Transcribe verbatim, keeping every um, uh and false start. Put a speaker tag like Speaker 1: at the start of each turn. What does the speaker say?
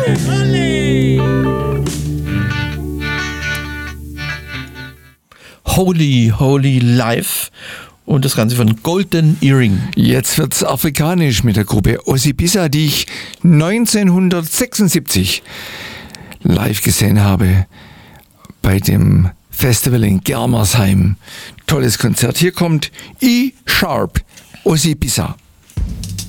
Speaker 1: Holy, Holy Life und das Ganze von Golden Earring.
Speaker 2: Jetzt wird's afrikanisch mit der Gruppe Osibisa, die ich neunzehnhundertsechsundsiebzig live gesehen habe bei dem Festival in Germersheim. Tolles Konzert. Hier kommt E-Sharp, Osibisa.